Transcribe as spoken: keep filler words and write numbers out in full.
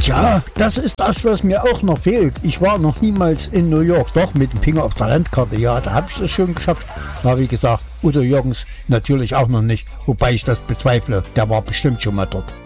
Tja, das ist das, was mir auch noch fehlt. Ich war noch niemals in New York. Doch, mit dem Finger auf der Landkarte, ja, da habe ich das schon geschafft. Aber wie gesagt, Udo Jürgens natürlich auch noch nicht. Wobei ich das bezweifle. Der war bestimmt schon mal dort.